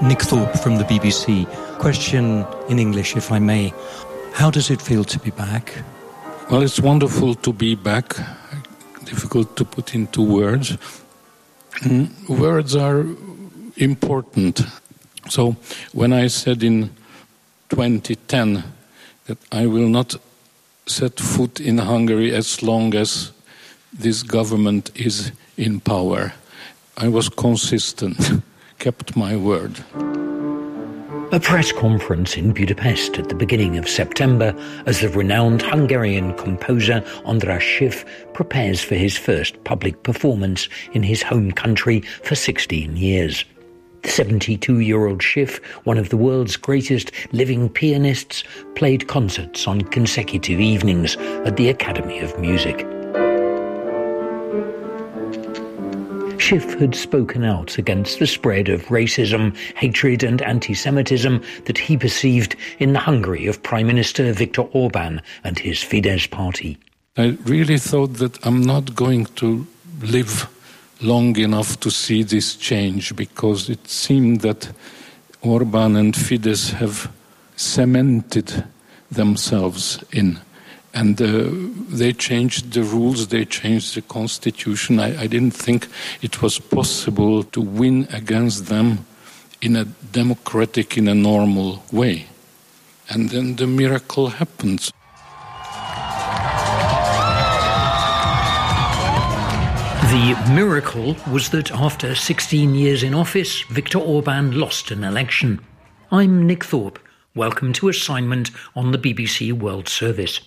Nick Thorpe from the BBC. Question in English, if I may. How does it feel to be back? Well, it's wonderful to be back. Difficult to put into words. Words are important. So when I said in 2010 that I will not set foot in Hungary as long as this government is in power, I was consistent, kept my word. A press conference in Budapest at the beginning of September as the renowned Hungarian composer András Schiff prepares for his first public performance in his home country for 16 years. The 72-year-old Schiff, one of the world's greatest living pianists, played concerts on consecutive evenings at the Academy of Music. Schiff had spoken out against the spread of racism, hatred and anti-Semitism that he perceived in the Hungary of Prime Minister Viktor Orbán and his Fidesz party. I really thought that I'm not going to live long enough to see this change, because it seemed that Orbán and Fidesz have cemented themselves in. And they changed the rules, they changed the constitution. I didn't think it was possible to win against them in a democratic, in a normal way. And then the miracle happens. The miracle was that after 16 years in office, Viktor Orbán lost an election. I'm Nick Thorpe. Welcome to Assignment on the BBC World Service.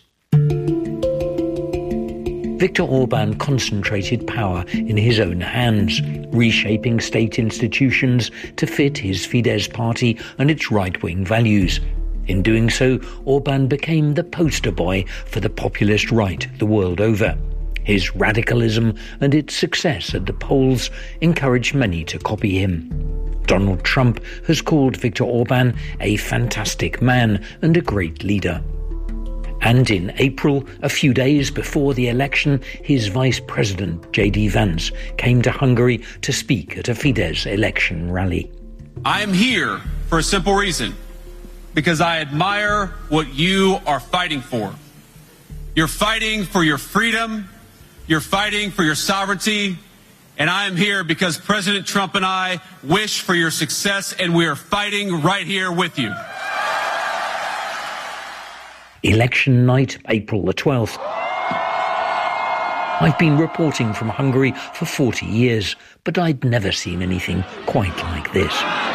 Viktor Orbán concentrated power in his own hands, reshaping state institutions to fit his Fidesz party and its right-wing values. In doing so, Orbán became the poster boy for the populist right the world over. His radicalism and its success at the polls encouraged many to copy him. Donald Trump has called Viktor Orbán a fantastic man and a great leader. And in April, a few days before the election, his vice president, J.D. Vance, came to Hungary to speak at a Fidesz election rally. I am here for a simple reason, because I admire what you are fighting for. You're fighting for your freedom, you're fighting for your sovereignty, and I am here because President Trump and I wish for your success, and we are fighting right here with you. Election night, April the 12th. I've been reporting from Hungary for 40 years, but I'd never seen anything quite like this.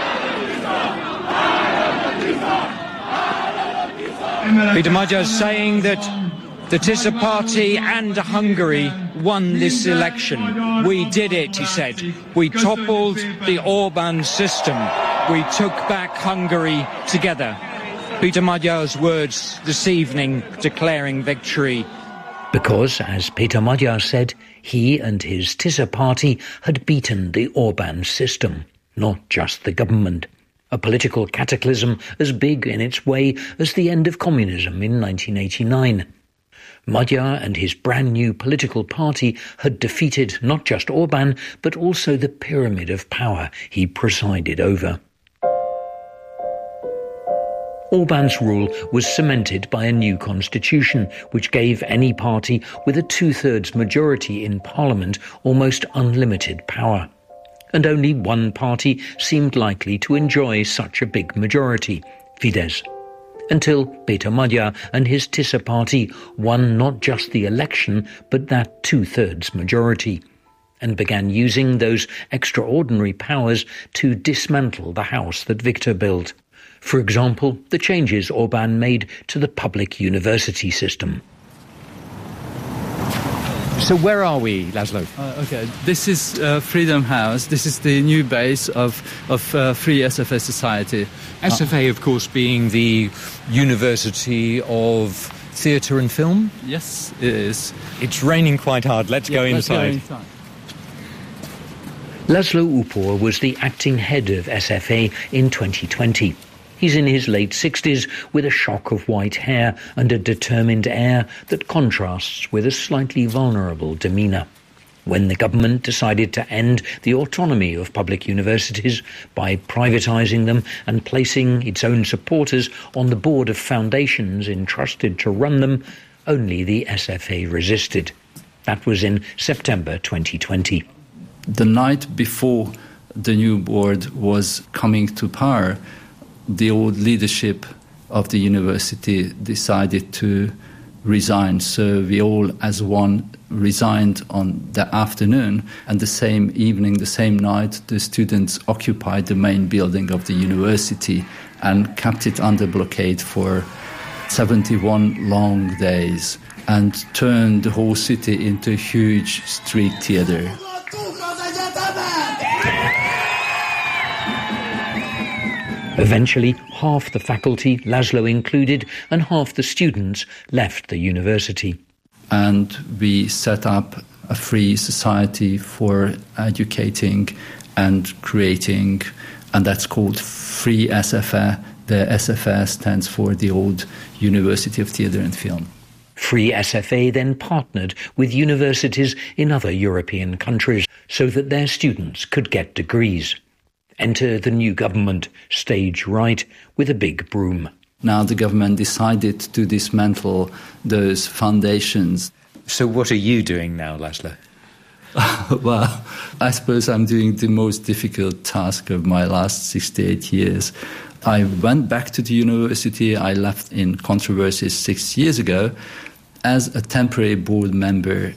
Peter Magyar saying that the Tisza Party and Hungary won this election. We did it, he said. We toppled the Orbán system. We took back Hungary together. Peter Magyar's words this evening declaring victory. Because, as Peter Magyar said, he and his Tisza Party had beaten the Orbán system, not just the government. A political cataclysm as big in its way as the end of communism in 1989. Magyar and his brand new political party had defeated not just Orbán, but also the pyramid of power he presided over. Orbán's rule was cemented by a new constitution, which gave any party with a two-thirds majority in parliament almost unlimited power. And only one party seemed likely to enjoy such a big majority, Fidesz. Until Peter Magyar and his Tisza Party won not just the election, but that two-thirds majority, and began using those extraordinary powers to dismantle the house that Viktor built. For example, the changes Orbán made to the public university system. So where are we, Laszlo? Okay, this is Freedom House. This is the new base of Free SFA Society. SFA, of course, being the University of Theatre and Film? Yes, it is. It's raining quite hard. Let's go inside. Laszlo Upor was the acting head of SFA in 2020. He's in his late 60s with a shock of white hair and a determined air that contrasts with a slightly vulnerable demeanour. when the government decided to end the autonomy of public universities by privatising them and placing its own supporters on the board of foundations entrusted to run them, only the SFA resisted. That was in September 2020. The night before the new board was coming to power, the old leadership of the university decided to resign. So we all as one resigned on the afternoon, and the same evening, the same night, the students occupied the main building of the university and kept it under blockade for 71 long days and turned the whole city into a huge street theatre. Eventually, half the faculty, Laszlo included, and half the students left the university. And we set up a free society for educating and creating, and that's called Free SFA. The SFA stands for the Old University of Theatre and Film. Free SFA then partnered with universities in other European countries so that their students could get degrees. Enter the new government, stage right, with a big broom. Now the government decided to dismantle those foundations. So what are you doing now, Laszlo? Well, I suppose I'm doing the most difficult task of my last 68 years. I went back to the university. I left in controversies 6 years ago as a temporary board member.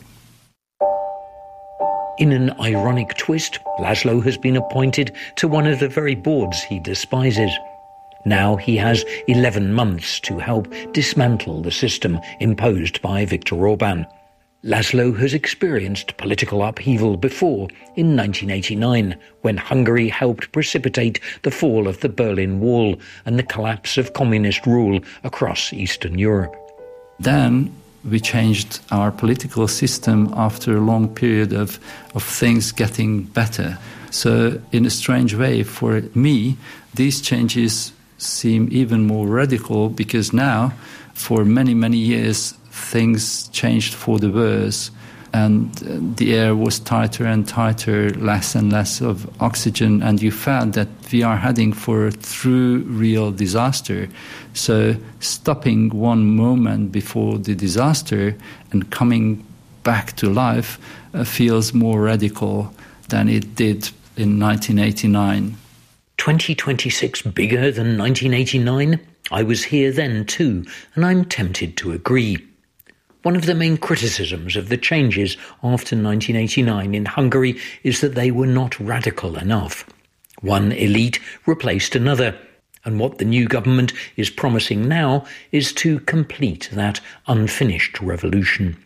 In an ironic twist, Laszlo has been appointed to one of the very boards he despises. Now he has 11 months to help dismantle the system imposed by Viktor Orban. Laszlo has experienced political upheaval before, in 1989, when Hungary helped precipitate the fall of the Berlin Wall and the collapse of communist rule across Eastern Europe. Then we changed our political system after a long period of things getting better. So in a strange way, for me, these changes seem even more radical because now, for many, many years, things changed for the worse, and the air was tighter and tighter, less and less of oxygen, and you felt that we are heading for a true, real disaster. So stopping one moment before the disaster and coming back to life feels more radical than it did in 1989. 2026 bigger than 1989? I was here then too, and I'm tempted to agree. One of the main criticisms of the changes after 1989 in Hungary is that they were not radical enough. One elite replaced another, and what the new government is promising now is to complete that unfinished revolution.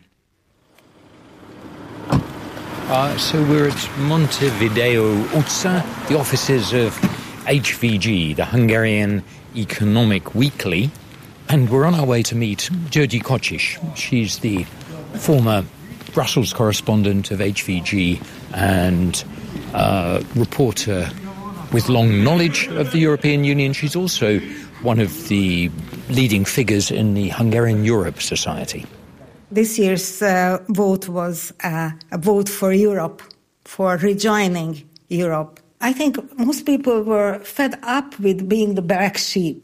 So we're at Montevideo Utca, the offices of HVG, the Hungarian Economic Weekly, and we're on our way to meet György Kocsis. She's the former Brussels correspondent of HVG and reporter with long knowledge of the European Union. She's also one of the leading figures in the Hungarian Europe Society. This year's vote was a vote for Europe, for rejoining Europe. I think most people were fed up with being the black sheep.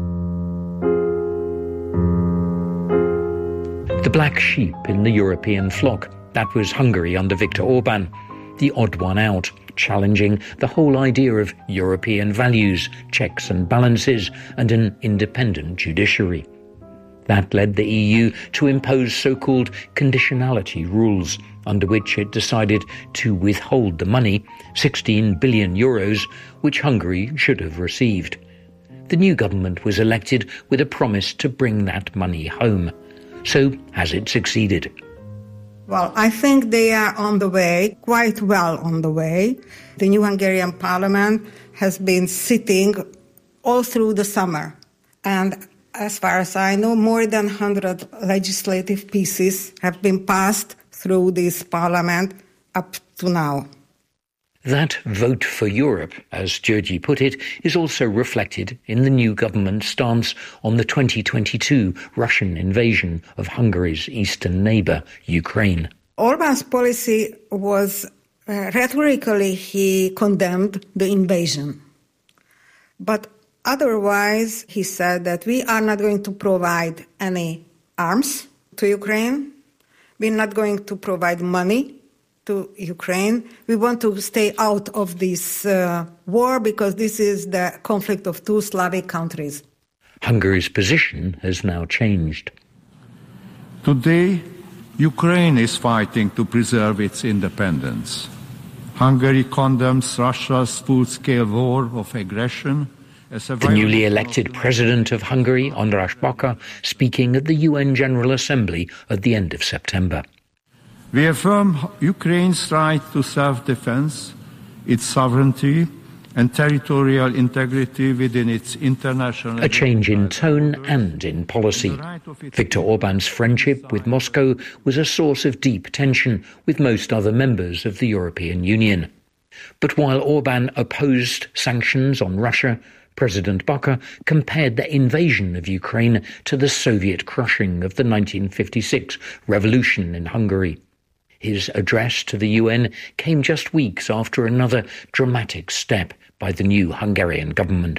The black sheep in the European flock, that was Hungary under Viktor Orban, the odd one out, challenging the whole idea of European values, checks and balances, and an independent judiciary. That led the EU to impose so-called conditionality rules, under which it decided to withhold the money, 16 billion euros, which Hungary should have received. The new government was elected with a promise to bring that money home. So, has it succeeded? Well, I think they are on the way, quite well on the way. The new Hungarian parliament has been sitting all through the summer. And as far as I know, more than 100 legislative pieces have been passed through this parliament up to now. That vote for Europe, as György put it, is also reflected in the new government's stance on the 2022 Russian invasion of Hungary's eastern neighbour, Ukraine. Orban's policy was, rhetorically, he condemned the invasion. But otherwise, he said that we are not going to provide any arms to Ukraine. We're not going to provide money to Ukraine. We want to stay out of this war because this is the conflict of two Slavic countries. Hungary's position has now changed. Today, Ukraine is fighting to preserve its independence. Hungary condemns Russia's full-scale war of aggression. The newly elected president of Hungary, András Baka, speaking at the UN General Assembly at the end of September. We affirm Ukraine's right to self-defense, its sovereignty and territorial integrity within its international... A change in tone and in policy. Viktor Orban's friendship with Moscow was a source of deep tension with most other members of the European Union. But while Orban opposed sanctions on Russia, President Baka compared the invasion of Ukraine to the Soviet crushing of the 1956 revolution in Hungary. His address to the UN came just weeks after another dramatic step by the new Hungarian government.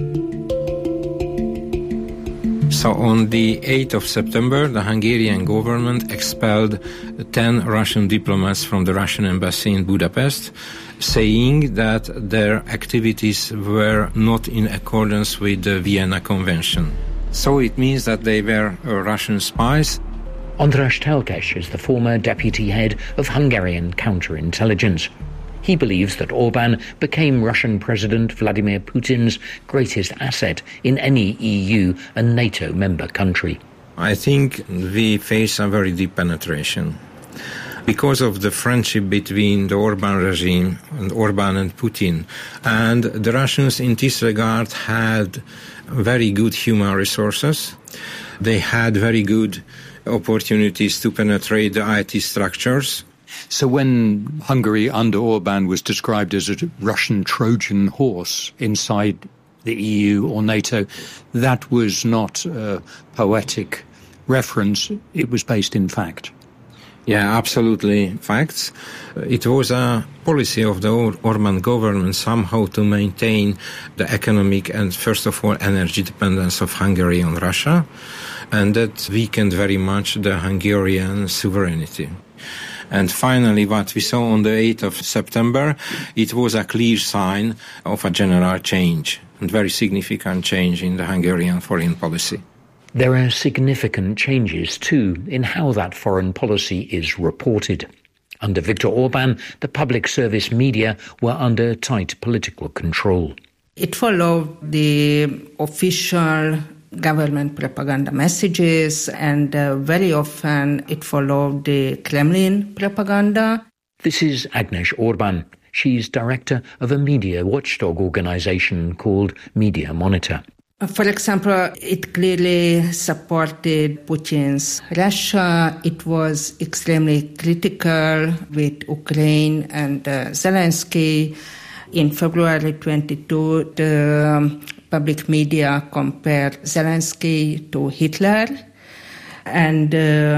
So on the 8th of September, the Hungarian government expelled 10 Russian diplomats from the Russian embassy in Budapest, saying that their activities were not in accordance with the Vienna Convention. So it means that they were Russian spies. András Telkes is the former deputy head of Hungarian counterintelligence. He believes that Orban became Russian President Vladimir Putin's greatest asset in any EU and NATO member country. I think we face a very deep penetration. Because of the friendship between the Orban regime and Orban and Putin. And the Russians in this regard had very good human resources. They had very good opportunities to penetrate the IT structures. So when Hungary under Orban was described as a Russian Trojan horse inside the EU or NATO, that was not a poetic reference, it was based in fact. Yeah, absolutely facts. It was a policy of the Orban government somehow to maintain the economic and, first of all, energy dependence of Hungary on Russia, and that weakened very much the Hungarian sovereignty. And finally, what we saw on the 8th of September, it was a clear sign of a general change, and very significant change in the Hungarian foreign policy. There are significant changes, too, in how that foreign policy is reported. Under Viktor Orban, the public service media were under tight political control. It followed the official government propaganda messages, and very often it followed the Kremlin propaganda. This is Agnes Orban. She's director of a media watchdog organization called Media Monitor. For example, it clearly supported Putin's Russia. It was extremely critical with Ukraine and Zelensky. In February 22, the public media compared Zelensky to Hitler, and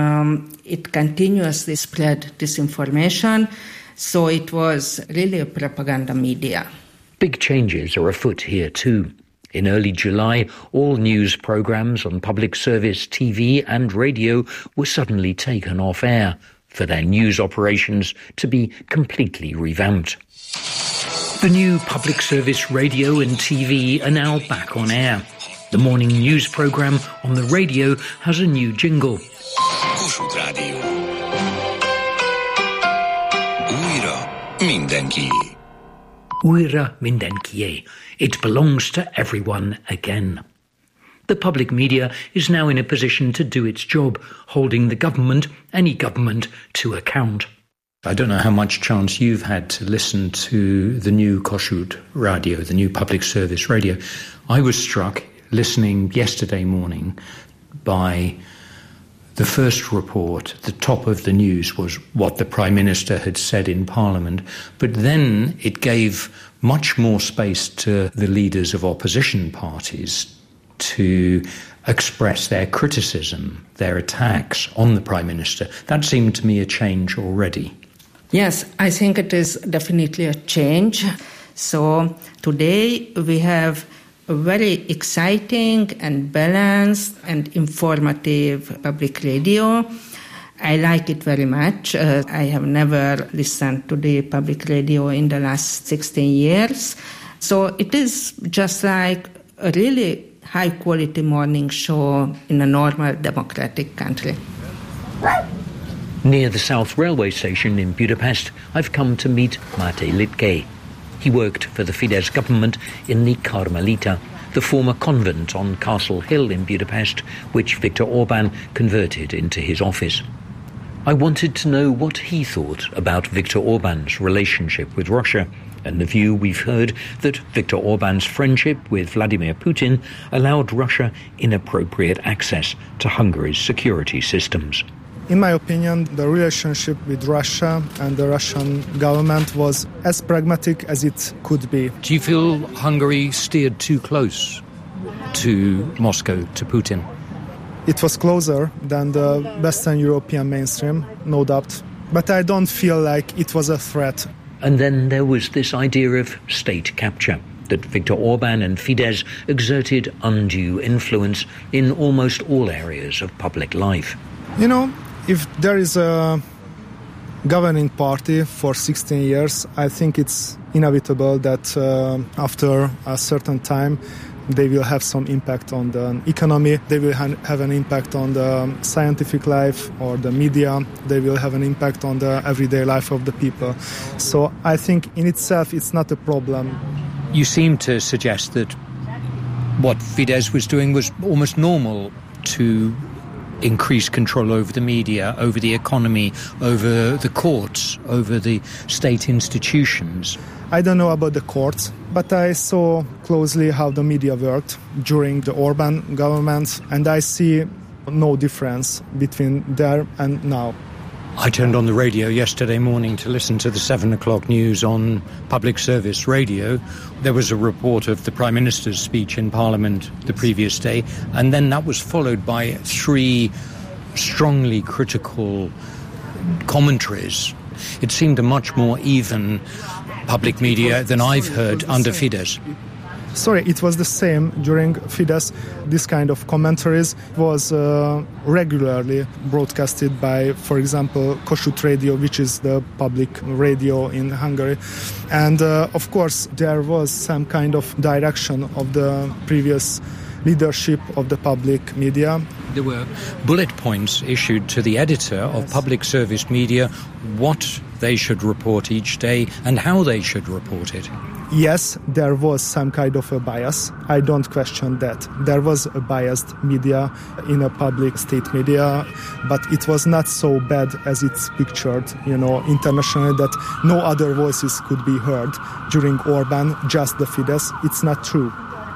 it continuously spread disinformation. So it was really a propaganda media. Big changes are afoot here too. In early July, all news programs on public service TV and radio were suddenly taken off air for their news operations to be completely revamped. The new public service radio and TV are now back on air. The morning news program on the radio has a new jingle. Kossuth Rádió. Újra mindenkié. Újra mindenkié. It belongs to everyone again. The public media is now in a position to do its job, holding the government, any government, to account. I don't know how much chance you've had to listen to the new Kossuth Radio, the new public service radio. I was struck listening yesterday morning by the first report. The top of the news was what the Prime Minister had said in Parliament, but then it gave much more space to the leaders of opposition parties to express their criticism, their attacks on the Prime Minister. That seemed to me a change already. Yes, I think it is definitely a change. So today we have a very exciting and balanced and informative public radio. I like it very much. I have never listened to the public radio in the last 16 years. So it is just like a really high-quality morning show in a normal democratic country. Near the South Railway station in Budapest, I've come to meet Máté Littke. He worked for the Fidesz government in the Carmelita, the former convent on Castle Hill in Budapest, which Viktor Orbán converted into his office. I wanted to know what he thought about Viktor Orbán's relationship with Russia, and the view we've heard that Viktor Orbán's friendship with Vladimir Putin allowed Russia inappropriate access to Hungary's security systems. In my opinion, the relationship with Russia and the Russian government was as pragmatic as it could be. Do you feel Hungary steered too close to Moscow, to Putin? It was closer than the Western European mainstream, no doubt. But I don't feel like it was a threat. And then there was this idea of state capture, that Viktor Orbán and Fidesz exerted undue influence in almost all areas of public life. You know, if there is a governing party for 16 years, I think it's inevitable that after a certain time they will have some impact on the economy, they will have an impact on the scientific life or the media, they will have an impact on the everyday life of the people. So I think in itself it's not a problem. You seem to suggest that what Fidesz was doing was almost normal, to increase control over the media, over the economy, over the courts, over the state institutions. I don't know about the courts, but I saw closely how the media worked during the Orbán government, and I see no difference between there and now. I turned on the radio yesterday morning to listen to the 7 o'clock news on public service radio. There was a report of the Prime Minister's speech in Parliament the previous day, and then that was followed by 3 strongly critical commentaries. It seemed a much more even public media than I've heard under Fidesz. Sorry, it was the same during Fidesz. This kind of commentaries was regularly broadcasted by, for example, Kossuth Radio, which is the public radio in Hungary. And of course, there was some kind of direction of the previous leadership of the public media. There were bullet points issued to the editor of public service media, what they should report each day and how they should report it. Yes, there was some kind of a bias. I don't question that. There was a biased media in a public state media, but it was not so bad as it's pictured, internationally, that no other voices could be heard during Orbán, just the Fidesz. It's not true.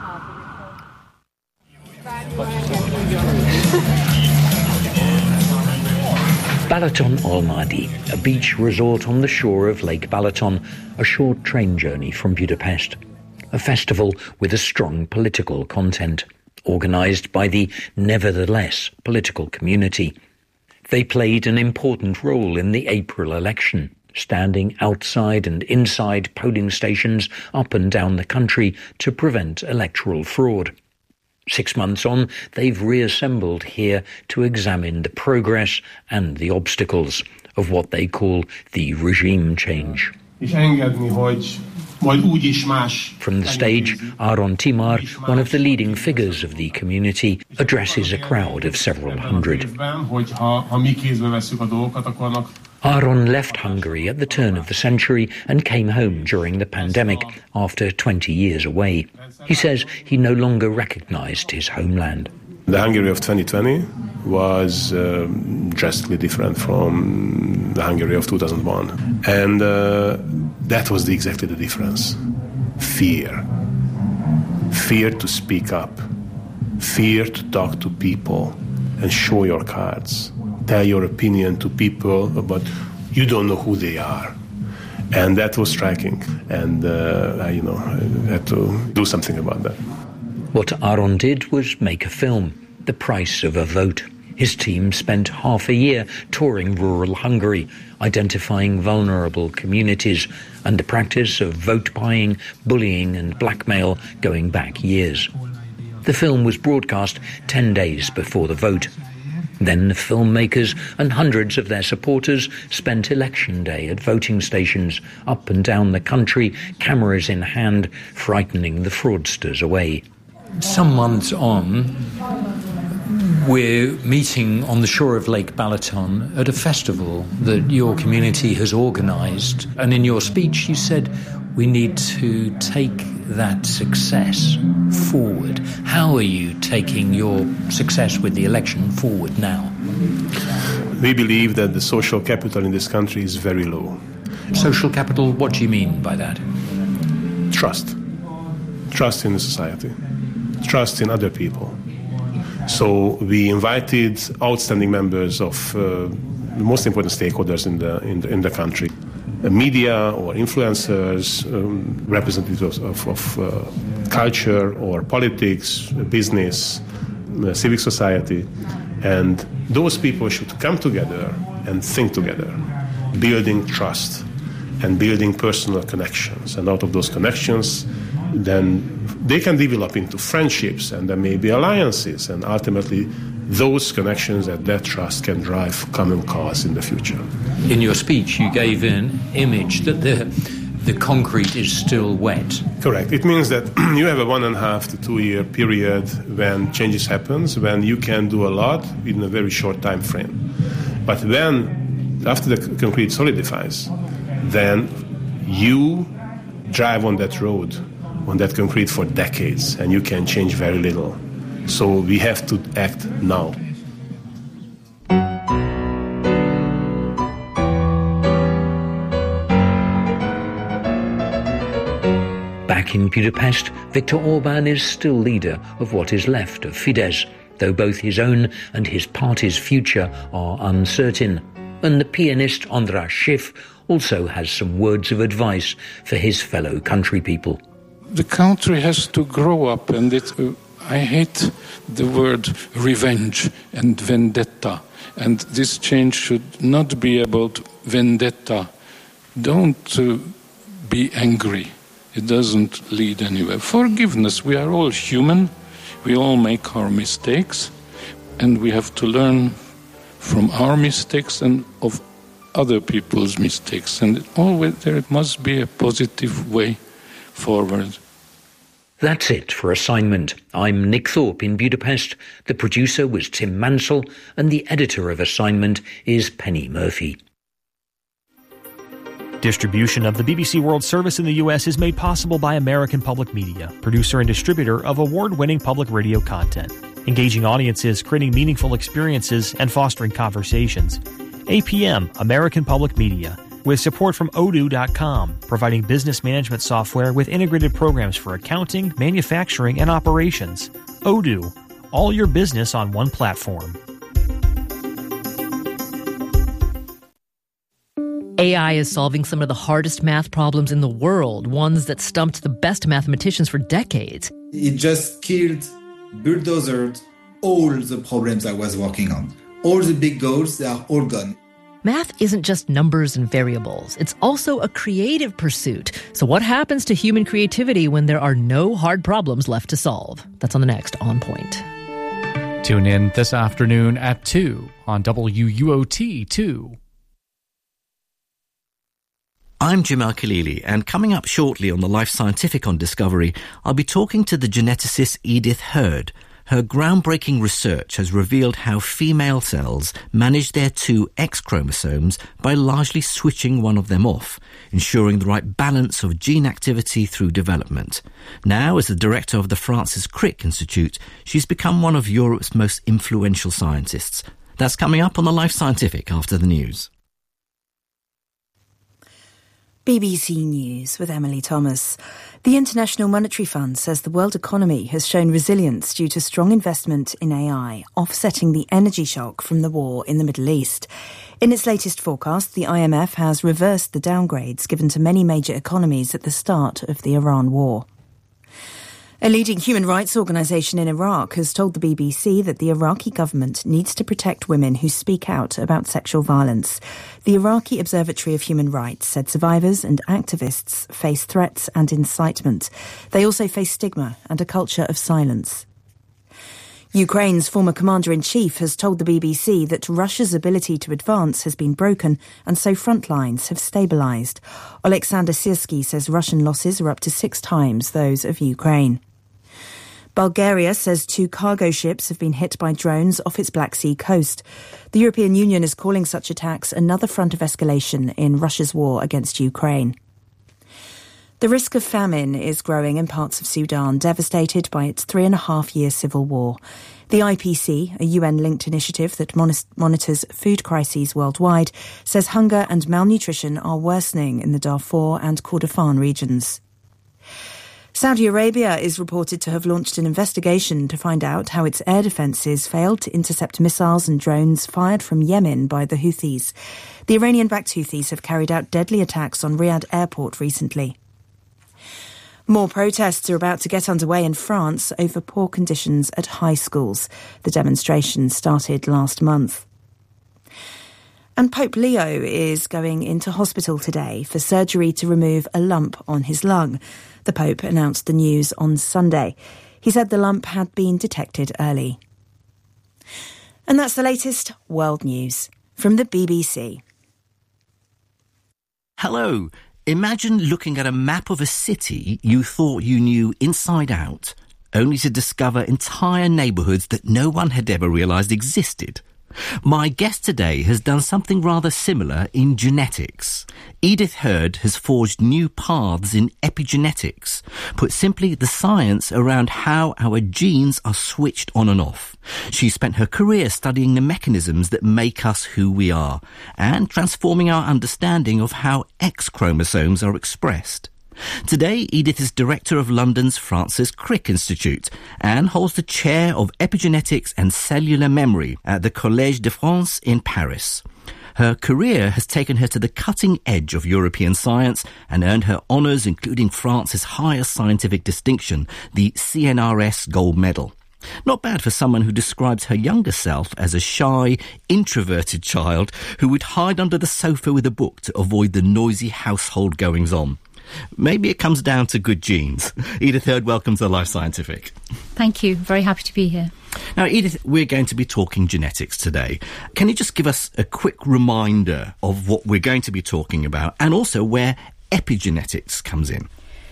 Balaton Almadi, a beach resort on the shore of Lake Balaton, a short train journey from Budapest. A festival with a strong political content, organised by the Nevertheless political community. They played an important role in the April election, standing outside and inside polling stations up and down the country to prevent electoral fraud. 6 months on, they've reassembled here to examine the progress and the obstacles of what they call the regime change. From the stage, Áron Timár, one of the leading figures of the community, addresses a crowd of several hundred. Áron left Hungary at the turn of the century and came home during the pandemic after 20 years away. He says he no longer recognized his homeland. The Hungary of 2020 was drastically different from the Hungary of 2001. And that was exactly the difference. Fear. Fear to speak up. Fear to talk to people and show your cards. Tell your opinion to people, but you don't know who they are. And that was striking. And, I had to do something about that. What Aron did was make a film, The Price of a Vote. His team spent half a year touring rural Hungary, identifying vulnerable communities and the practice of vote buying, bullying and blackmail going back years. The film was broadcast 10 days before the vote. Then the filmmakers and hundreds of their supporters spent election day at voting stations up and down the country, cameras in hand, frightening the fraudsters away. Some months on, we're meeting on the shore of Lake Balaton at a festival that your community has organised. And in your speech, you said, we need to take that success forward. How are you taking your success with the election forward now? We believe that the social capital in this country is very low. Social capital, what do you mean by that? Trust. Trust in the society. Trust in other people. So we invited outstanding members of the most important stakeholders in the country. Media or influencers, representatives of culture or politics, business, civic society. And those people should come together and think together, building trust and building personal connections. And out of those connections, then they can develop into friendships and there may be alliances. And ultimately, those connections and that trust can drive common cause in the future. In your speech, you gave an image that the concrete is still wet. Correct. It means that you have a 1.5 to 2 year period when changes happens, when you can do a lot in a very short time frame. But when, after the concrete solidifies, then you drive on that road, on that concrete for decades, and you can change very little. So we have to act now. Back in Budapest, Viktor Orbán is still leader of what is left of Fidesz, though both his own and his party's future are uncertain. And the pianist András Schiff also has some words of advice for his fellow country people. The country has to grow up, and I hate the word revenge and vendetta, and this change should not be about vendetta. Don't be angry. It doesn't lead anywhere. Forgiveness. We are all human. We all make our mistakes, and we have to learn from our mistakes and of other people's mistakes. And always there must be a positive way forward. That's it for Assignment. I'm Nick Thorpe in Budapest. The producer was Tim Mansell, and the editor of Assignment is Penny Murphy. Distribution of the BBC World Service in the U.S. is made possible by American Public Media, producer and distributor of award-winning public radio content, engaging audiences, creating meaningful experiences, and fostering conversations. APM, American Public Media, with support from Odoo.com, providing business management software with integrated programs for accounting, manufacturing, and operations. Odoo, all your business on one platform. AI is solving some of the hardest math problems in the world, ones that stumped the best mathematicians for decades. It just killed, bulldozed all the problems I was working on. All the big goals, they are all gone. Math isn't just numbers and variables. It's also a creative pursuit. So what happens to human creativity when there are no hard problems left to solve? That's on the next On Point. Tune in this afternoon at 2 on WUOT2. I'm Jim Al-Khalili, and coming up shortly on the Life Scientific on Discovery, I'll be talking to the geneticist Edith Hurd. Her groundbreaking research has revealed how female cells manage their 2 X chromosomes by largely switching one of them off, ensuring the right balance of gene activity through development. Now, as the director of the Francis Crick Institute, she's become one of Europe's most influential scientists. That's coming up on the Life Scientific after the news. BBC News with Emily Thomas. The International Monetary Fund says the world economy has shown resilience due to strong investment in AI, offsetting the energy shock from the war in the Middle East. In its latest forecast, the IMF has reversed the downgrades given to many major economies at the start of the Iran war. A leading human rights organisation in Iraq has told the BBC that the Iraqi government needs to protect women who speak out about sexual violence. The Iraqi Observatory of Human Rights said survivors and activists face threats and incitement. They also face stigma and a culture of silence. Ukraine's former commander-in-chief has told the BBC that Russia's ability to advance has been broken and so front lines have stabilised. Oleksandr Syrski says Russian losses are up to 6 times those of Ukraine. Bulgaria says 2 cargo ships have been hit by drones off its Black Sea coast. The European Union is calling such attacks another front of escalation in Russia's war against Ukraine. The risk of famine is growing in parts of Sudan, devastated by its 3.5-year civil war. The IPC, a UN-linked initiative that monitors food crises worldwide, says hunger and malnutrition are worsening in the Darfur and Kordofan regions. Saudi Arabia is reported to have launched an investigation to find out how its air defences failed to intercept missiles and drones fired from Yemen by the Houthis. The Iranian-backed Houthis have carried out deadly attacks on Riyadh airport recently. More protests are about to get underway in France over poor conditions at high schools. The demonstration started last month. And Pope Leo is going into hospital today for surgery to remove a lump on his lung. The Pope announced the news on Sunday. He said the lump had been detected early. And that's the latest world news from the BBC. Hello. Imagine looking at a map of a city you thought you knew inside out, only to discover entire neighbourhoods that no one had ever realised existed. My guest today has done something rather similar in genetics. Edith Hurd has forged new paths in epigenetics, put simply the science around how our genes are switched on and off. She spent her career studying the mechanisms that make us who we are and transforming our understanding of how X chromosomes are expressed. Today, Edith is director of London's Francis Crick Institute and holds the chair of epigenetics and cellular memory at the Collège de France in Paris. Her career has taken her to the cutting edge of European science and earned her honours, including France's highest scientific distinction, the CNRS Gold Medal. Not bad for someone who describes her younger self as a shy, introverted child who would hide under the sofa with a book to avoid the noisy household goings-on. Maybe it comes down to good genes. Edith Hurd, welcome to Life Scientific. Thank you. Very happy to be here. Now, Edith, we're going to be talking genetics today. Can you just give us a quick reminder of what we're going to be talking about and also where epigenetics comes in?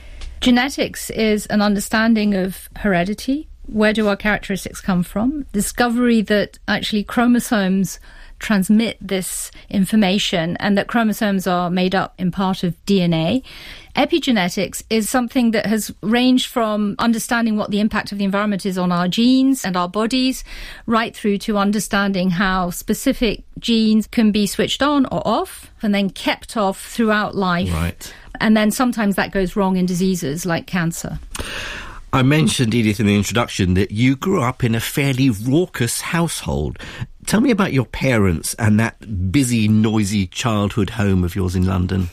Genetics is an understanding of heredity. Where do our characteristics come from? Discovery that actually chromosomes transmit this information and that chromosomes are made up in part of DNA. Epigenetics is something that has ranged from understanding what the impact of the environment is on our genes and our bodies, right through to understanding how specific genes can be switched on or off and then kept off throughout life. Right. And then sometimes that goes wrong in diseases like cancer. I mentioned, Edith, in the introduction that you grew up in a fairly raucous household. Tell me about your parents and that busy, noisy childhood home of yours in London.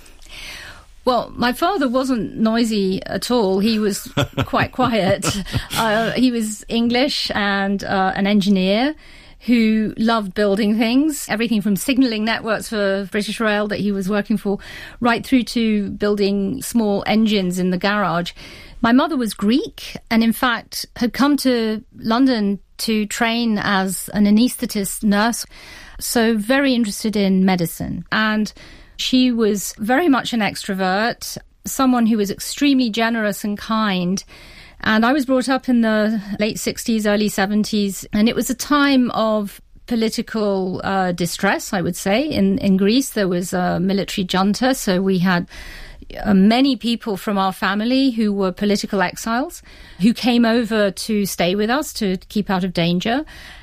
Well, my father wasn't noisy at all. He was quite quiet. He was English and an engineer who loved building things, everything from signalling networks for British Rail that he was working for, right through to building small engines in the garage. My mother was Greek and, in fact, had come to London to train as an anaesthetist nurse, so very interested in medicine. And she was very much an extrovert, someone who was extremely generous and kind. And I was brought up in the late 60s, early 70s, and it was a time of political distress, I would say. In Greece, there was a military junta, so we had many people from our family who were political exiles who came over to stay with us to keep out of danger.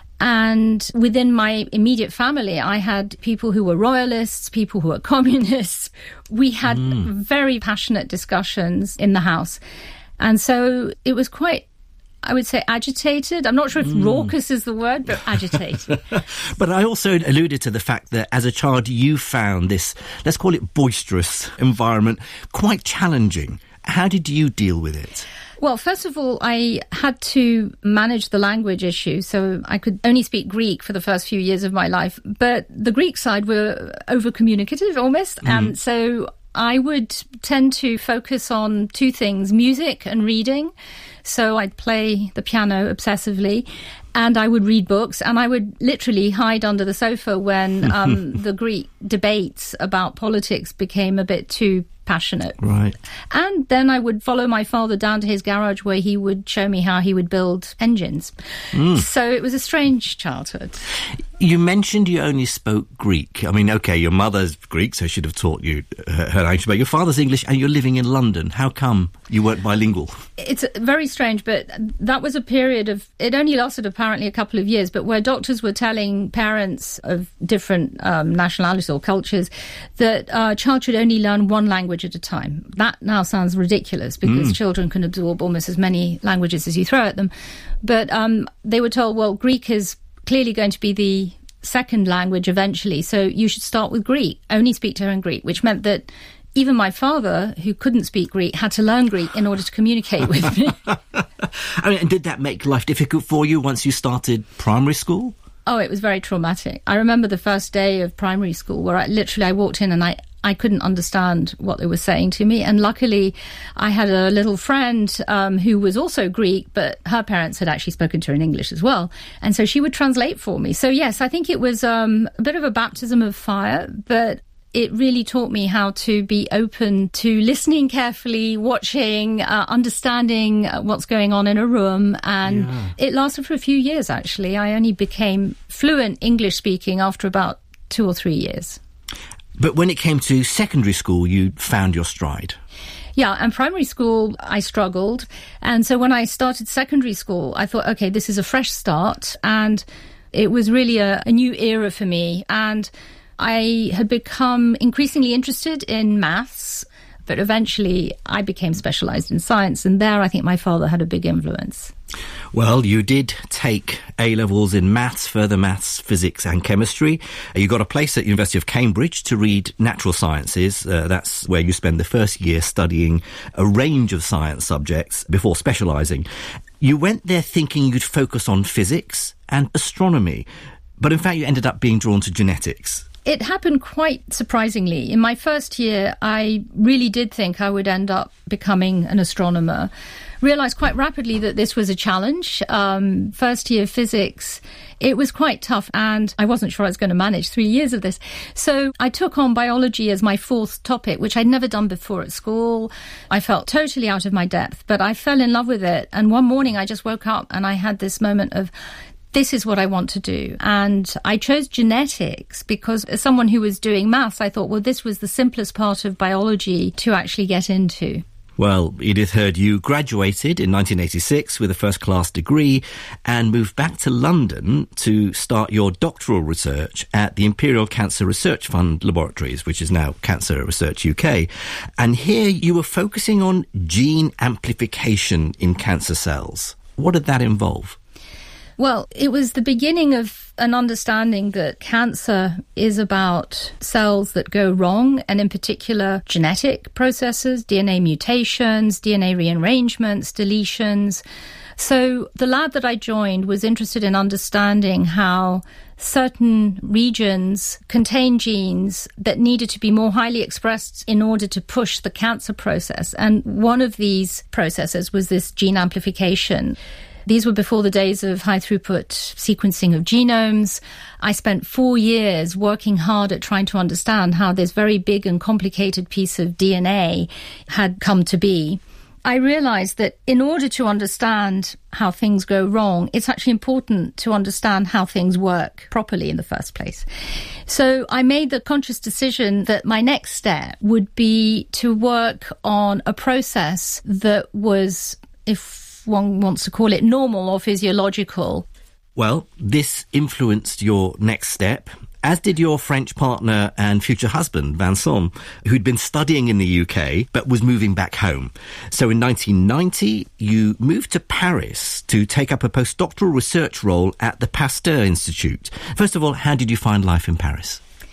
And within my immediate family, I had people who were royalists, people who were communists. We had very passionate discussions in the house. And so it was quite, I would say, agitated. I'm not sure if raucous is the word, but agitated. But I also alluded to the fact that as a child you found this, let's call it boisterous environment, quite challenging. How did you deal with it? Well, first of all, I had to manage the language issue, so I could only speak Greek for the first few years of my life. But the Greek side were over-communicative almost, and so I would tend to focus on two things, music and reading. So I'd play the piano obsessively, and I would read books, and I would literally hide under the sofa when the Greek debates about politics became a bit too passionate. Right. And then I would follow my father down to his garage where he would show me how he would build engines. So it was a strange childhood. You mentioned you only spoke Greek. I mean, OK, your mother's Greek, so she should have taught you her language, but your father's English and you're living in London. How come you weren't bilingual? It's very strange, but that was a period of, it only lasted apparently a couple of years, but where doctors were telling parents of different nationalities or cultures that a child should only learn one language at a time. That now sounds ridiculous because children can absorb almost as many languages as you throw at them. But they were told, well, Greek is clearly going to be the second language eventually, so you should start with Greek, only speak to her in Greek, which meant that even my father, who couldn't speak Greek, had to learn Greek in order to communicate with me. I mean, and did that make life difficult for you once you started primary school? Oh, it was very traumatic. I remember the first day of primary school where I walked in and I couldn't understand what they were saying to me. And luckily, I had a little friend who was also Greek, but her parents had actually spoken to her in English as well. And so she would translate for me. So yes, I think it was a bit of a baptism of fire, but it really taught me how to be open to listening carefully, watching, understanding what's going on in a room. And it lasted for a few years, actually. I only became fluent English speaking after about 2 or 3 years. But when it came to secondary school, you found your stride. Yeah, and primary school, I struggled. And so when I started secondary school, I thought, OK, this is a fresh start. And it was really a new era for me. And I had become increasingly interested in maths, but eventually I became specialised in science. And there, I think my father had a big influence. Well, you did take A-levels in maths, further maths, physics and chemistry. You got a place at University of Cambridge to read natural sciences. That's where you spend the first year studying a range of science subjects before specialising. You went there thinking you'd focus on physics and astronomy, but in fact you ended up being drawn to genetics. It happened quite surprisingly. In my first year, I really did think I would end up becoming an astronomer. Realised quite rapidly that this was a challenge. First year physics, it was quite tough and I wasn't sure I was going to manage 3 years of this. So I took on biology as my fourth topic, which I'd never done before at school. I felt totally out of my depth, but I fell in love with it. And one morning I just woke up and I had this moment of, this is what I want to do. And I chose genetics because as someone who was doing maths, I thought, well, this was the simplest part of biology to actually get into. Well, Edith Heard, you graduated in 1986 with a first-class degree and moved back to London to start your doctoral research at the Imperial Cancer Research Fund Laboratories, which is now Cancer Research UK. And here you were focusing on gene amplification in cancer cells. What did that involve? Well, it was the beginning of an understanding that cancer is about cells that go wrong, and in particular genetic processes, DNA mutations, DNA rearrangements, deletions. So the lab that I joined was interested in understanding how certain regions contain genes that needed to be more highly expressed in order to push the cancer process. And one of these processes was this gene amplification. These were before the days of high-throughput sequencing of genomes. I spent 4 years working hard at trying to understand how this very big and complicated piece of DNA had come to be. I realized that in order to understand how things go wrong, it's actually important to understand how things work properly in the first place. So I made the conscious decision that my next step would be to work on a process that was, if one wants to call it, normal or physiological. Well, this influenced your next step, as did your French partner and future husband, Vincent, who'd been studying in the UK but was moving back home. So in 1990, you moved to Paris to take up a postdoctoral research role at the Pasteur Institute. First of all, how did you find life in Paris?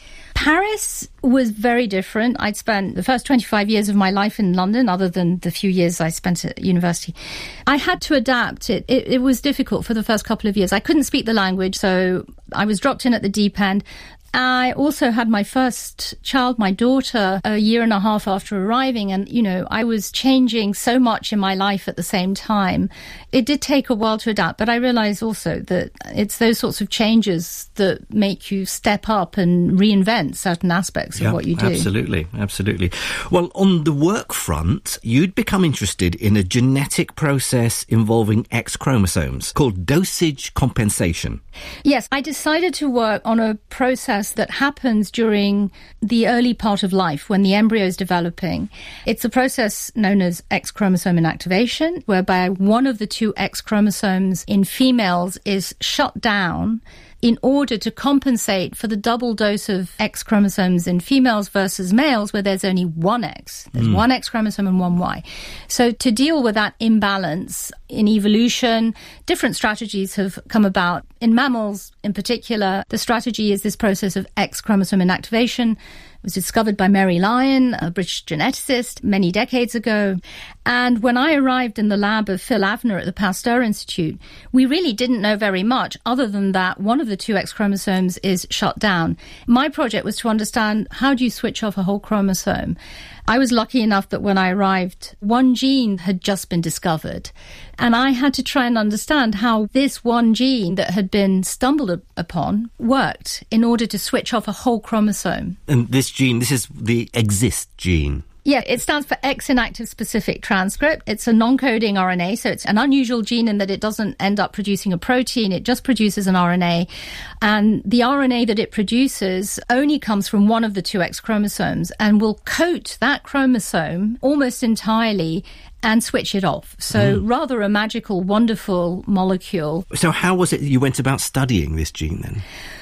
Paris was very different. I'd spent the first 25 years of my life in London, other than the few years I spent at university. I had to adapt. It was difficult for the first couple of years. I couldn't speak the language, so I was dropped in at the deep end. I also had my first child, my daughter, a year and a half after arriving. And, I was changing so much in my life at the same time. It did take a while to adapt, but I realized also that it's those sorts of changes that make you step up and reinvent certain aspects of what you do. Absolutely, absolutely. Well, on the work front, you'd become interested in a genetic process involving X chromosomes called dosage compensation. Yes, I decided to work on a process that happens during the early part of life when the embryo is developing. It's a process known as X chromosome inactivation, whereby one of the two X chromosomes in females is shut down in order to compensate for the double dose of X chromosomes in females versus males, where there's only one X. There's one X chromosome and one Y. So to deal with that imbalance in evolution, different strategies have come about. In mammals, in particular, the strategy is this process of X chromosome inactivation. It was discovered by Mary Lyon, a British geneticist, many decades ago. And when I arrived in the lab of Phil Avner at the Pasteur Institute, we really didn't know very much other than that one of the two X chromosomes is shut down. My project was to understand, how do you switch off a whole chromosome? I was lucky enough that when I arrived, one gene had just been discovered. And I had to try and understand how this one gene that had been stumbled upon worked in order to switch off a whole chromosome. And this gene, this is the EXIST gene. Yeah, it stands for X inactive specific transcript. It's a non-coding RNA, so it's an unusual gene in that it doesn't end up producing a protein, it just produces an RNA. And the RNA that it produces only comes from one of the two X chromosomes and will coat that chromosome almost entirely and switch it off. So rather a magical, wonderful molecule. So how was it that you went about studying this gene then?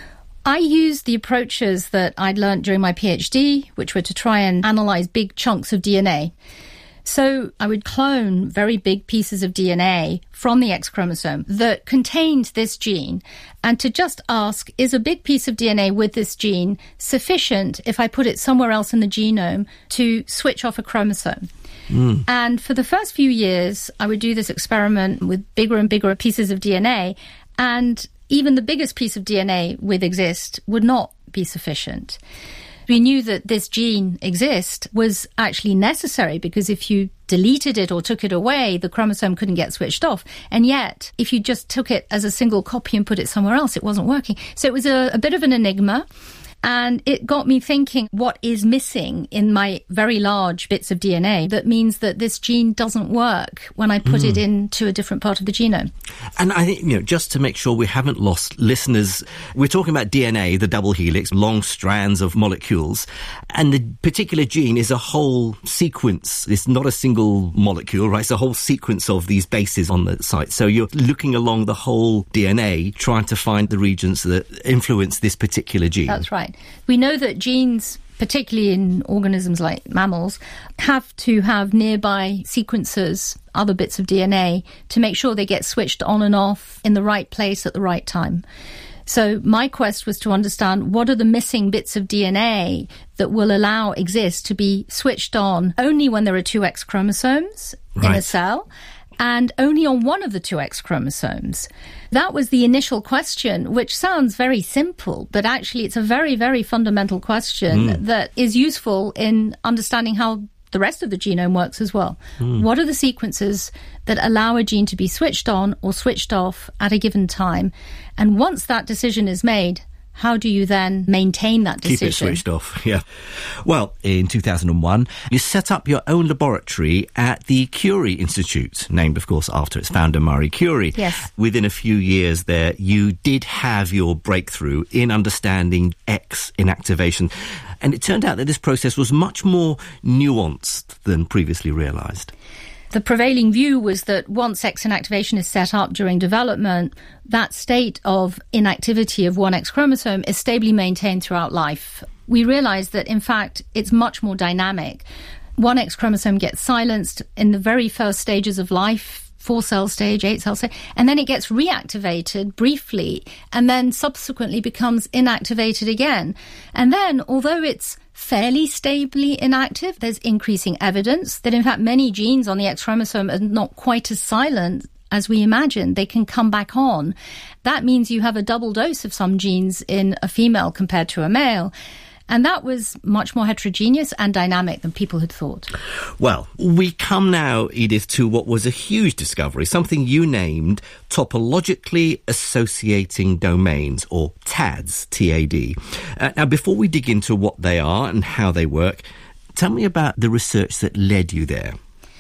I used the approaches that I'd learned during my PhD, which were to try and analyze big chunks of DNA. So I would clone very big pieces of DNA from the X chromosome that contained this gene, and to just ask, is a big piece of DNA with this gene sufficient if I put it somewhere else in the genome to switch off a chromosome? And for the first few years, I would do this experiment with bigger and bigger pieces of DNA, and even the biggest piece of DNA with EXIST would not be sufficient. We knew that this gene EXIST was actually necessary because if you deleted it or took it away, the chromosome couldn't get switched off. And yet, if you just took it as a single copy and put it somewhere else, it wasn't working. So it was a bit of an enigma. And it got me thinking, what is missing in my very large bits of DNA that means that this gene doesn't work when I put it into a different part of the genome? And I think, just to make sure we haven't lost listeners, we're talking about DNA, the double helix, long strands of molecules, and the particular gene is a whole sequence. It's not a single molecule, right? It's a whole sequence of these bases on the site. So you're looking along the whole DNA, trying to find the regions that influence this particular gene. That's right. We know that genes, particularly in organisms like mammals, have to have nearby sequences, other bits of DNA, to make sure they get switched on and off in the right place at the right time. So my quest was to understand what are the missing bits of DNA that will allow EXIST to be switched on only when there are two X chromosomes in a cell, and only on one of the two X chromosomes. That was the initial question, which sounds very simple, but actually it's a very, very fundamental question that is useful in understanding how the rest of the genome works as well. What are the sequences that allow a gene to be switched on or switched off at a given time? And once that decision is made, how do you then maintain that decision? Keep it switched off, yeah. Well, in 2001, you set up your own laboratory at the Curie Institute, named, of course, after its founder, Marie Curie. Yes. Within a few years there, you did have your breakthrough in understanding X inactivation. And it turned out that this process was much more nuanced than previously realised. The prevailing view was that once X inactivation is set up during development, that state of inactivity of one X chromosome is stably maintained throughout life. We realized that, in fact, it's much more dynamic. One X chromosome gets silenced in the very first stages of life, 4-cell stage, 8-cell stage, and then it gets reactivated briefly and then subsequently becomes inactivated again. And then, although it's fairly stably inactive, there's increasing evidence that, in fact, many genes on the X chromosome are not quite as silent as we imagine. They can come back on. That means you have a double dose of some genes in a female compared to a male. And that was much more heterogeneous and dynamic than people had thought. Well, we come now, Edith, to what was a huge discovery, something you named topologically associating domains, or TADs, T-A-D. Now, before we dig into what they are and how they work, tell me about the research that led you there.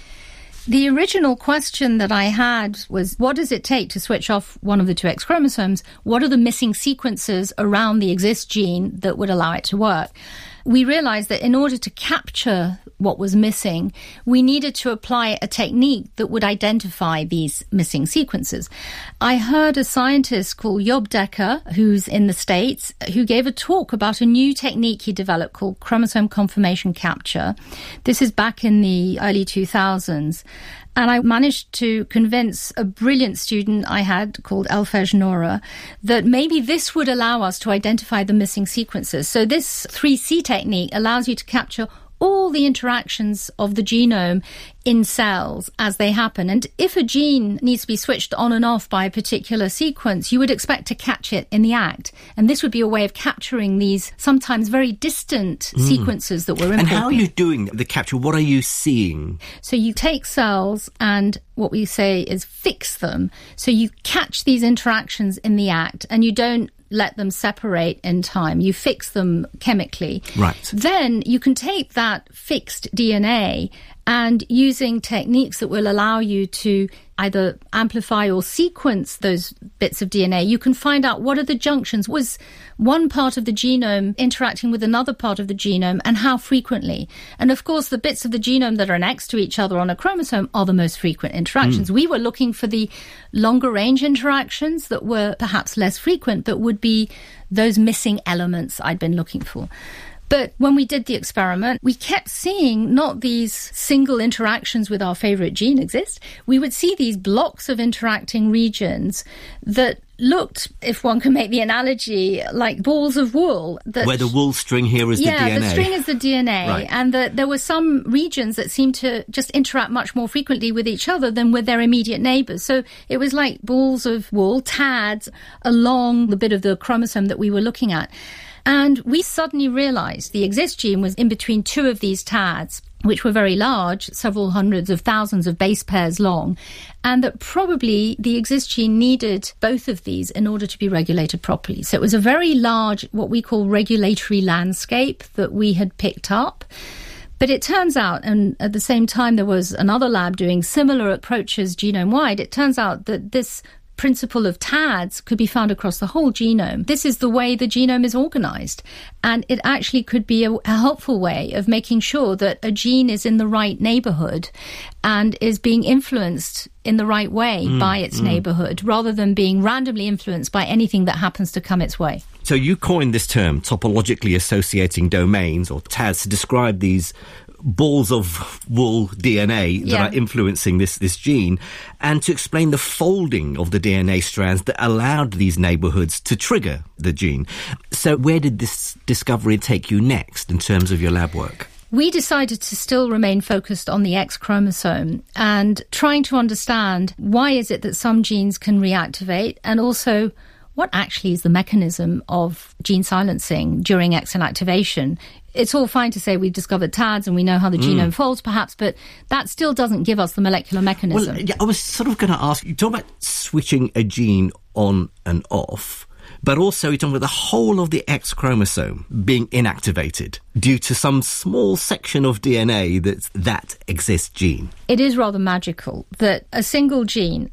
The original question that I had was, what does it take to switch off one of the 2 X chromosomes? What are the missing sequences around the exist gene that would allow it to work? We realized that in order to capture what was missing, we needed to apply a technique that would identify these missing sequences. I heard a scientist called Job Decker, who's in the States, who gave a talk about a new technique he developed called chromosome conformation capture. This is back in the early 2000s. And I managed to convince a brilliant student I had called Elfej Nora that maybe this would allow us to identify the missing sequences. So this 3C technique allows you to capture all the interactions of the genome in cells as they happen. And if a gene needs to be switched on and off by a particular sequence, you would expect to catch it in the act. And this would be a way of capturing these sometimes very distant sequences that were important. And how are you doing the capture? What are you seeing? So you take cells and what we say is fix them. So you catch these interactions in the act and you don't let them separate in time. You fix them chemically. Right. Then you can take that fixed DNA and using techniques that will allow you to either amplify or sequence those bits of DNA, you can find out what are the junctions. Was one part of the genome interacting with another part of the genome and how frequently? And of course, the bits of the genome that are next to each other on a chromosome are the most frequent interactions. We were looking for the longer range interactions that were perhaps less frequent, but would be those missing elements I'd been looking for. But when we did the experiment, we kept seeing not these single interactions with our favorite gene exist. We would see these blocks of interacting regions that looked, if one can make the analogy, like balls of wool. Where the wool string here is the DNA. Yeah, the string is the DNA. Right. And there were some regions that seemed to just interact much more frequently with each other than with their immediate neighbours. So it was like balls of wool, TADs, along the bit of the chromosome that we were looking at. And we suddenly realized the exist gene was in between 2 of these TADs, which were very large, several hundreds of thousands of base pairs long, and that probably the exist gene needed both of these in order to be regulated properly. So it was a very large, what we call regulatory landscape that we had picked up. But it turns out, and at the same time there was another lab doing similar approaches genome-wide, it turns out that this principle of TADs could be found across the whole genome. This is the way the genome is organized. And it actually could be a helpful way of making sure that a gene is in the right neighborhood and is being influenced in the right way by its neighborhood, rather than being randomly influenced by anything that happens to come its way. So you coined this term, topologically associating domains, or TADs, to describe these balls of wool DNA that are influencing this gene, and to explain the folding of the DNA strands that allowed these neighborhoods to trigger the gene. So where did this discovery take you next in terms of your lab work? We decided to still remain focused on the X chromosome and trying to understand why is it that some genes can reactivate, and also what actually is the mechanism of gene silencing during X inactivation. It's all fine to say we've discovered TADs and we know how the genome folds, perhaps, but that still doesn't give us the molecular mechanism. Well, yeah, I was sort of going to ask, you talk about switching a gene on and off, but also you're talking about the whole of the X chromosome being inactivated due to some small section of DNA that exists gene. It is rather magical that a single gene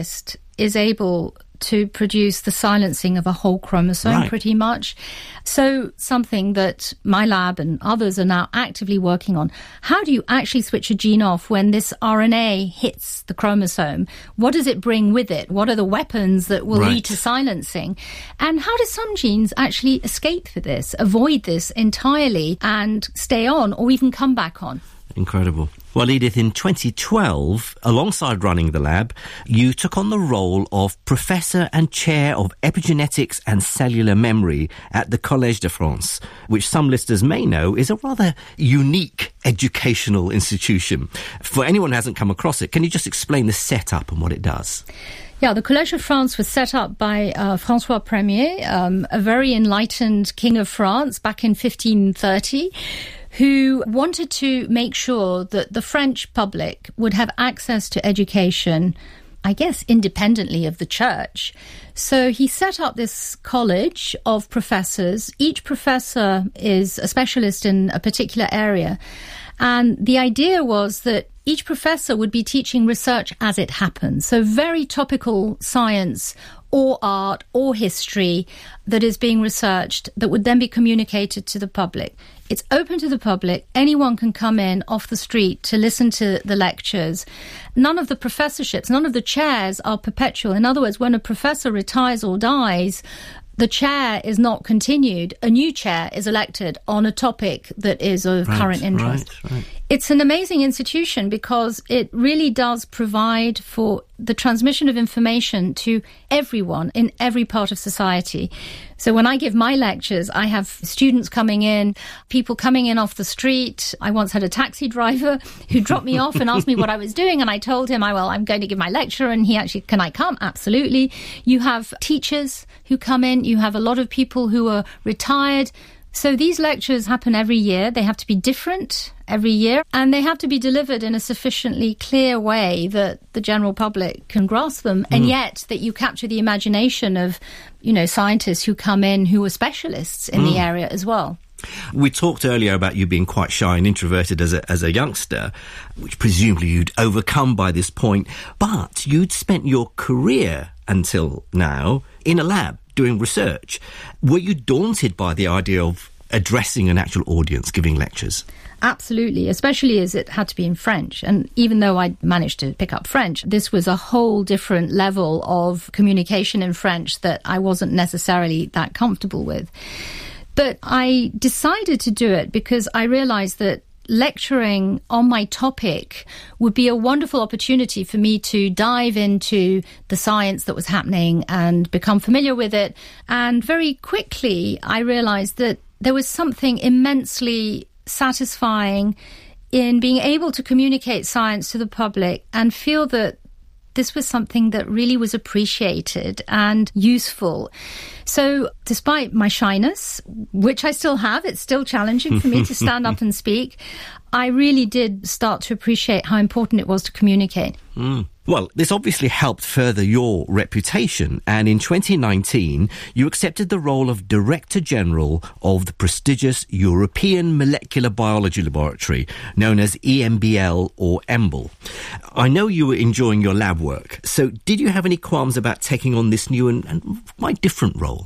is able to produce the silencing of a whole chromosome, pretty much. So something that my lab and others are now actively working on. How do you actually switch a gene off when this RNA hits the chromosome? What does it bring with it? What are the weapons that will lead to silencing? And how do some genes actually escape for this, avoid this entirely and stay on or even come back on? Incredible. Well, Edith, in 2012, alongside running the lab, you took on the role of Professor and Chair of Epigenetics and Cellular Memory at the Collège de France, which some listeners may know is a rather unique educational institution. For anyone who hasn't come across it, can you just explain the setup and what it does? Yeah, the Collège de France was set up by François Ier, a very enlightened king of France back in 1530, who wanted to make sure that the French public would have access to education, I guess, independently of the church. So he set up this college of professors. Each professor is a specialist in a particular area. And the idea was that each professor would be teaching research as it happens. So very topical science or art or history that is being researched that would then be communicated to the public. It's open to the public. Anyone can come in off the street to listen to the lectures. None of the professorships, none of the chairs are perpetual. In other words, when a professor retires or dies, the chair is not continued. A new chair is elected on a topic that is of current interest. Right. It's an amazing institution because it really does provide for the transmission of information to everyone in every part of society. So when I give my lectures, I have students coming in, people coming in off the street. I once had a taxi driver who dropped me off and asked me what I was doing. And I told him, I'm going to give my lecture. And he actually, can I come? Absolutely. You have teachers who come in. You have a lot of people who are retired. So these lectures happen every year. They have to be different every year, and they have to be delivered in a sufficiently clear way that the general public can grasp them, and yet that you capture the imagination of, scientists who come in who are specialists in the area as well. We talked earlier about you being quite shy and introverted as a youngster, which presumably you'd overcome by this point, but you'd spent your career until now in a lab doing research. Were you daunted by the idea of addressing an actual audience, giving lectures? Absolutely, especially as it had to be in French. And even though I managed to pick up French, this was a whole different level of communication in French that I wasn't necessarily that comfortable with. But I decided to do it because I realized that lecturing on my topic would be a wonderful opportunity for me to dive into the science that was happening and become familiar with it. And very quickly, I realized that there was something immensely satisfying in being able to communicate science to the public and feel that this was something that really was appreciated and useful. So despite my shyness, which I still have, it's still challenging for me to stand up and speak, I really did start to appreciate how important it was to communicate. Well, this obviously helped further your reputation, and in 2019 you accepted the role of Director General of the prestigious European Molecular Biology Laboratory, known as EMBL or EMBL. I know you were enjoying your lab work, so did you have any qualms about taking on this new and quite different role?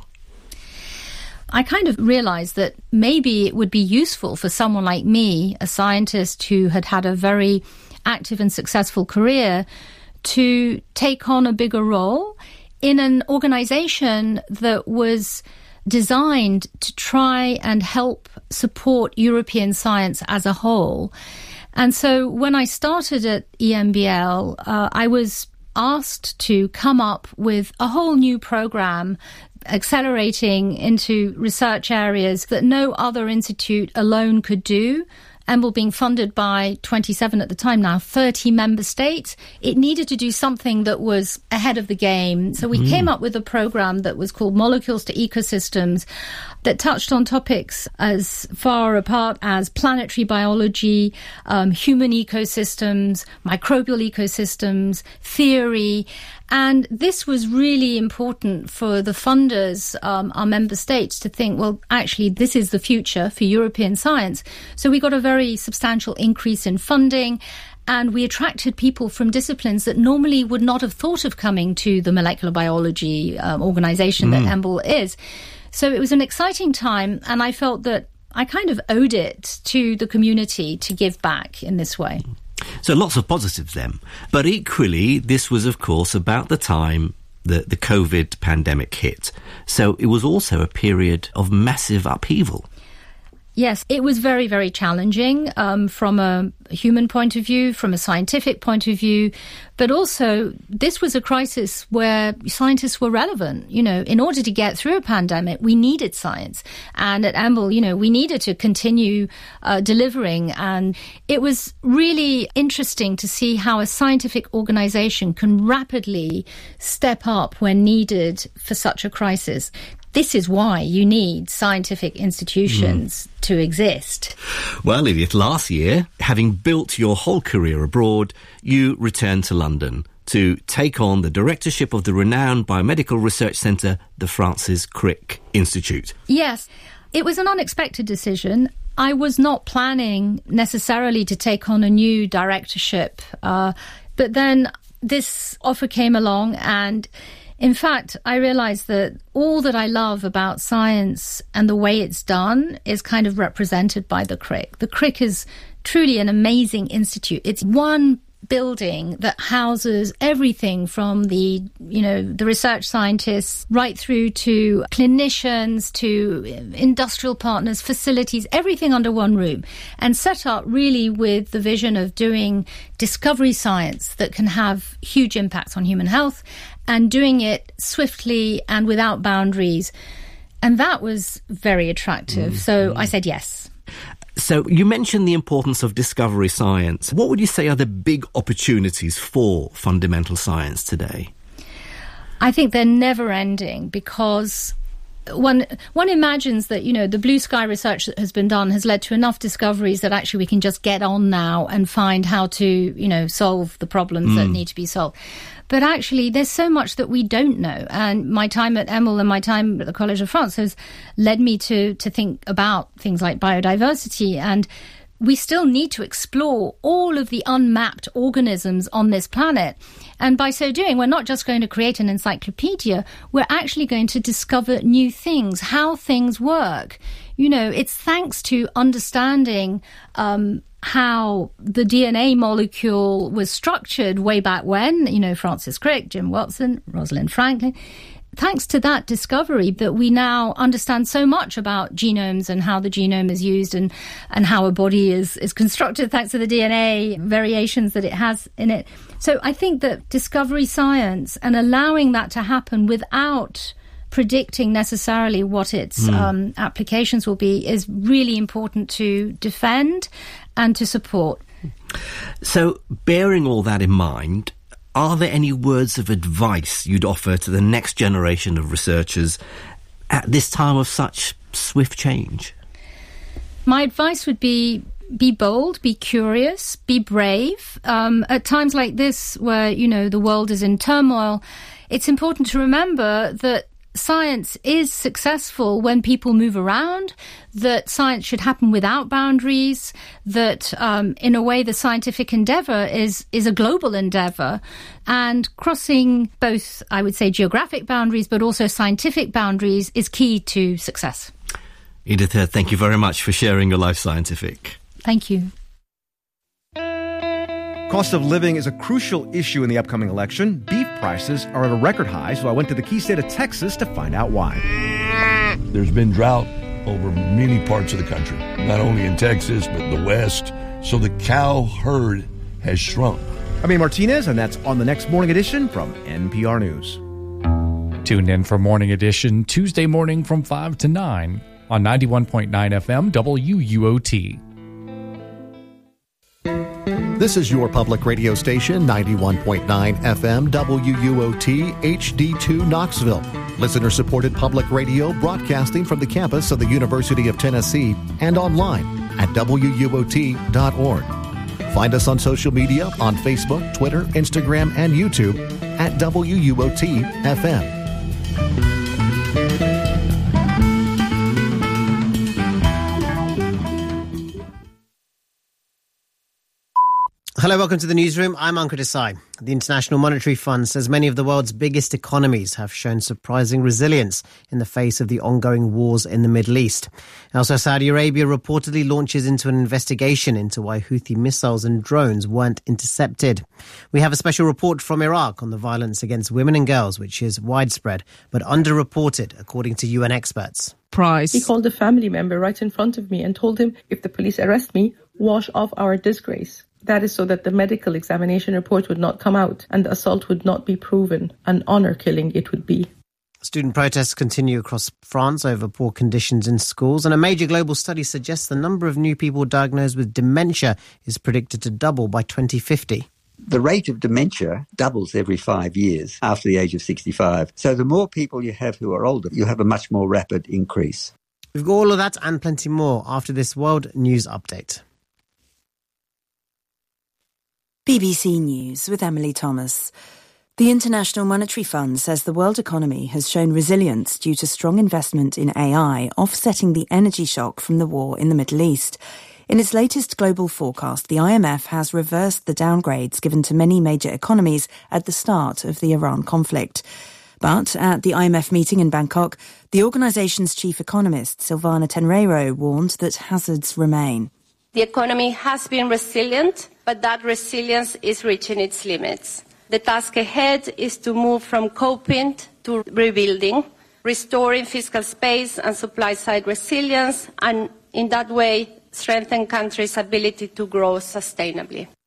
I kind of realized that maybe it would be useful for someone like me, a scientist who had had a very active and successful career, to take on a bigger role in an organization that was designed to try and help support European science as a whole. And so when I started at EMBL, I was asked to come up with a whole new program accelerating into research areas that no other institute alone could do. EMBL being funded by 27 at the time now, 30 member states, it needed to do something that was ahead of the game. So we came up with a program that was called Molecules to Ecosystems that touched on topics as far apart as planetary biology, human ecosystems, microbial ecosystems, theory. And this was really important for the funders, our member states, to think, well, actually, this is the future for European science. So we got a very substantial increase in funding, and we attracted people from disciplines that normally would not have thought of coming to the molecular biology organization that EMBL is. So it was an exciting time, and I felt that I kind of owed it to the community to give back in this way. So lots of positives then. But equally, this was, of course, about the time that the COVID pandemic hit. So it was also a period of massive upheaval. Yes, it was very, very challenging from a human point of view, from a scientific point of view, but also this was a crisis where scientists were relevant. You know, in order to get through a pandemic, we needed science. And at EMBL, you know, we needed to continue delivering. And it was really interesting to see how a scientific organization can rapidly step up when needed for such a crisis. This is why you need scientific institutions to exist. Well, Edith, last year, having built your whole career abroad, you returned to London to take on the directorship of the renowned biomedical research centre, the Francis Crick Institute. Yes, it was an unexpected decision. I was not planning necessarily to take on a new directorship, but then this offer came along, and in fact, I realised that all that I love about science and the way it's done is kind of represented by the Crick. The Crick is truly an amazing institute. It's one building that houses everything from the research scientists right through to clinicians, to industrial partners, facilities, everything under one room, and set up really with the vision of doing discovery science that can have huge impacts on human health, and doing it swiftly and without boundaries. And that was very attractive. So I said yes. So you mentioned the importance of discovery science. What would you say are the big opportunities for fundamental science today? I think they're never ending, because one imagines that, you know, the blue sky research that has been done has led to enough discoveries that actually we can just get on now and find how to, you know, solve the problems that need to be solved. But actually, there's so much that we don't know. And my time at EMBL and my time at the College of France has led me to think about things like biodiversity. And we still need to explore all of the unmapped organisms on this planet. And by so doing, we're not just going to create an encyclopedia, we're actually going to discover new things, how things work. You know, it's thanks to understanding how the DNA molecule was structured way back when, you know, Francis Crick, Jim Watson, Rosalind Franklin. Thanks to that discovery that we now understand so much about genomes and how the genome is used and how a body is constructed thanks to the DNA variations that it has in it. So I think that discovery science and allowing that to happen without predicting necessarily what its applications will be is really important to defend and to support. So, bearing all that in mind, are there any words of advice you'd offer to the next generation of researchers at this time of such swift change? My advice would be bold, be curious, be brave. At times like this where, you know, the world is in turmoil, it's important to remember that science is successful when people move around, that science should happen without boundaries, that in a way the scientific endeavour is a global endeavour, and crossing both, I would say, geographic boundaries but also scientific boundaries is key to success. Edith Heard, thank you very much for sharing your life scientific. Thank you. Cost of living is a crucial issue in the upcoming election. Beef prices are at a record high, so I went to the key state of Texas to find out why. There's been drought over many parts of the country, not only in Texas, but the West, so the cow herd has shrunk. I'm Ian Martinez, and that's on the next Morning Edition from NPR News. Tune in for Morning Edition Tuesday morning from 5 to 9 on 91.9 FM WUOT. This is your public radio station, 91.9 FM WUOT HD2 Knoxville. Listener-supported public radio broadcasting from the campus of the University of Tennessee and online at WUOT.org. Find us on social media on Facebook, Twitter, Instagram, and YouTube at WUOT FM. Hello, welcome to the newsroom. I'm Ankur Desai. The International Monetary Fund says many of the world's biggest economies have shown surprising resilience in the face of the ongoing wars in the Middle East. Also, Saudi Arabia reportedly launches into an investigation into why Houthi missiles and drones weren't intercepted. We have a special report from Iraq on the violence against women and girls, which is widespread but underreported, according to UN experts. price. He called a family member right in front of me and told him, if the police arrest me, wash off our disgrace. That is so that the medical examination report would not come out and the assault would not be proven. An honour killing it would be. Student protests continue across France over poor conditions in schools, and a major global study suggests the number of new people diagnosed with dementia is predicted to double by 2050. The rate of dementia doubles every 5 years after the age of 65. So the more people you have who are older, you have a much more rapid increase. We've got all of that and plenty more after this World News Update. BBC News with Emily Thomas. The International Monetary Fund says the world economy has shown resilience due to strong investment in AI, offsetting the energy shock from the war in the Middle East. In its latest global forecast, the IMF has reversed the downgrades given to many major economies at the start of the Iran conflict. But at the IMF meeting in Bangkok, the organisation's chief economist, Silvana Tenreiro, warned that hazards remain. The economy has been resilient, but that resilience is reaching its limits. The task ahead is to move from coping to rebuilding, restoring fiscal space and supply-side resilience, and in that way strengthen countries' ability to grow sustainably.